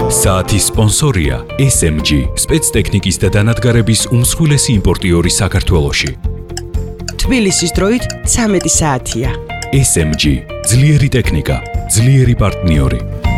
საათის სპონსორია SMG, სპეცტექნიკის და დანადგარების უმსხვილესი იმპორტიორი საქართველოში. თბილისის დროით 13 საათია. SMG, ძლიერი ტექნიკა, ძლიერი პარტნიორი.